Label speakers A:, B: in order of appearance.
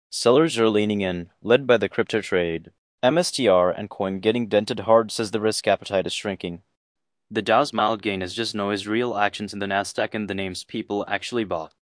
A: Sellers are leaning in, led by the crypto trade. MSTR and Coin getting dented hard says the risk appetite is shrinking. The Dow's mild gain is just noise, real actions in the Nasdaq and the names people actually bought.